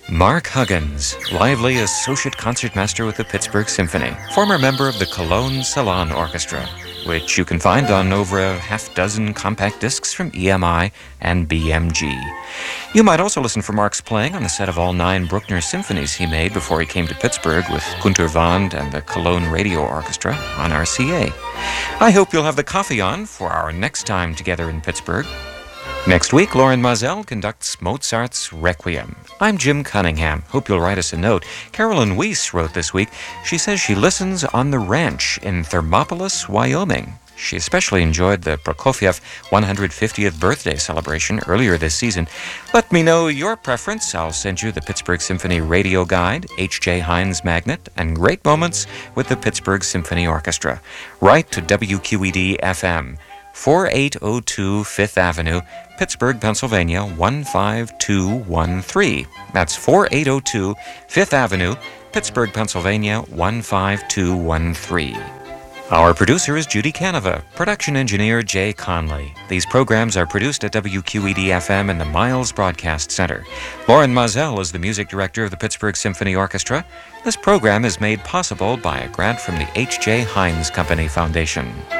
Mark Huggins, lively associate concertmaster with the Pittsburgh Symphony, former member of the Cologne Salon Orchestra, which you can find on over a half-dozen compact discs from EMI and BMG. You might also listen for Mark's playing on a set of all 9 Bruckner symphonies he made before he came to Pittsburgh with Günter Wand and the Cologne Radio Orchestra on RCA. I hope you'll have the coffee on for our next time together in Pittsburgh. Next week, Loren Mazel conducts Mozart's Requiem. I'm Jim Cunningham. Hope you'll write us a note. Carolyn Weiss wrote this week. She says she listens on the ranch in Thermopolis, Wyoming. She especially enjoyed the Prokofiev 150th birthday celebration earlier this season. Let me know your preference. I'll send you the Pittsburgh Symphony Radio Guide, H.J. Heinz Magnet, and great moments with the Pittsburgh Symphony Orchestra. Write to WQED-FM, 4802 Fifth Avenue, Pittsburgh, Pennsylvania, 15213. That's 4802 Fifth Avenue, Pittsburgh, Pennsylvania, 15213. Our producer is Judy Canova, production engineer Jay Conley. These programs are produced at WQED-FM in the Miles Broadcast Center. Loren Mazel is the music director of the Pittsburgh Symphony Orchestra. This program is made possible by a grant from the H.J. Heinz Company Foundation.